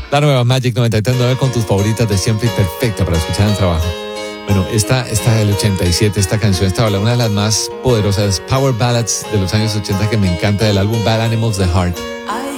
La nueva Magic 93.9 con tus favoritas de siempre y perfecta para escuchar en el trabajo. Bueno, esta del 87, esta canción está una de las más poderosas power ballads de los años 80 que me encanta, del álbum Bad Animals, The Heart.